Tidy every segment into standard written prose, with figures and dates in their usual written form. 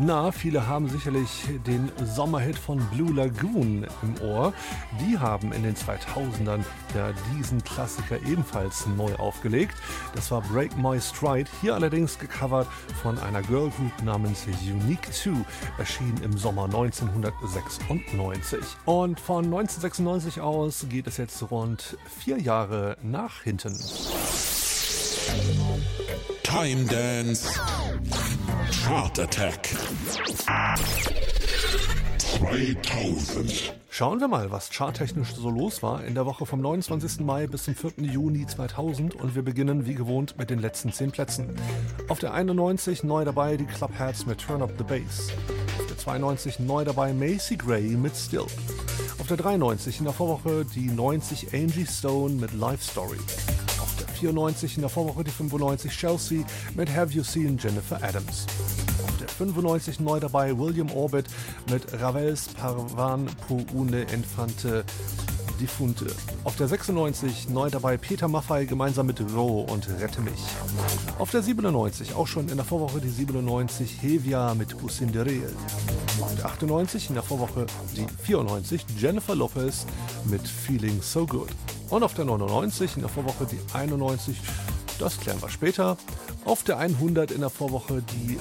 Na, viele haben sicherlich den Sommerhit von Blue Lagoon im Ohr. Die haben in den 2000ern ja diesen Klassiker ebenfalls neu aufgelegt. Das war Break My Stride, hier allerdings gecovert von einer Girlgroup namens Unique 2, erschien im Sommer 1996. Und von 1996 aus geht es jetzt rund 4 Jahre nach hinten. Time Dance Chart Attack 2000. Schauen wir mal, was charttechnisch so los war in der Woche vom 29. Mai bis zum 4. Juni 2000 und wir beginnen wie gewohnt mit den letzten 10 Plätzen. Auf der 91 neu dabei die Clubheads mit Turn Up the Bass. Auf der 92 neu dabei Macy Gray mit Still. Auf der 93 in der Vorwoche die 90 Angie Stone mit Life Story. Auf der 94 in der Vorwoche die 95 Chelsea mit Have You Seen Jennifer Adams. Auf der 95 neu dabei William Orbit mit Ravels Parvan pour une Infante Defunte. Auf der 96 neu dabei Peter Maffay gemeinsam mit Ro und Rette mich. Auf der 97 auch schon in der Vorwoche die 97 Hevia mit Bucinderel. Auf der 98 in der Vorwoche die 94 Jennifer Lopez mit Feeling So Good. Und auf der 99 in der Vorwoche die 91, das klären wir später. Auf der 100 in der Vorwoche die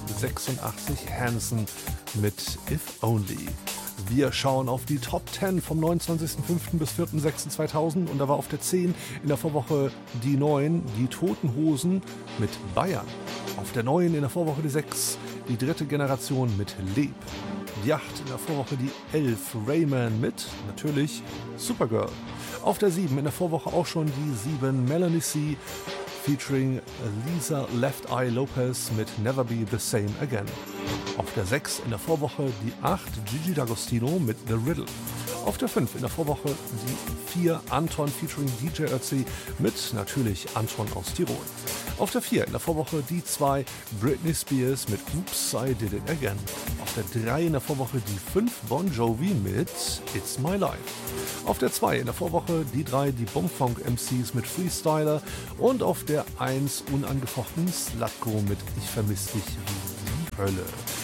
86 Hanson mit If Only. Wir schauen auf die Top 10 vom 29.05. bis 4.06.2000 und da war auf der 10 in der Vorwoche die 9, die Toten Hosen mit Bayern. Auf der 9 in der Vorwoche die 6, die dritte Generation mit Leb. Die 8 in der Vorwoche die 11, Rayman mit, natürlich, Supergirl. Auf der 7 in der Vorwoche auch schon die 7, Melanie C. featuring Lisa Left Eye Lopez mit Never Be the Same Again. Auf der 6 in der Vorwoche die 8, Gigi D'Agostino mit The Riddle. Auf der 5 in der Vorwoche die 4, Anton featuring DJ Ötzi mit natürlich Anton aus Tirol. Auf der 4 in der Vorwoche die 2, Britney Spears mit Oops, I Did It Again. Auf der 3 in der Vorwoche die 5, Bon Jovi mit It's My Life. Auf der 2 in der Vorwoche die 3, die Bumfunk MCs mit Freestyler. Und auf der 1 unangefochten Slutko mit Ich vermiss dich wie die Hölle.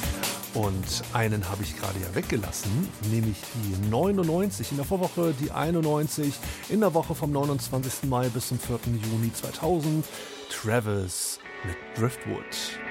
Und einen habe ich gerade ja weggelassen, nämlich die 99 in der Vorwoche, die 91 in der Woche vom 29. Mai bis zum 4. Juni 2000, Travis mit Driftwood.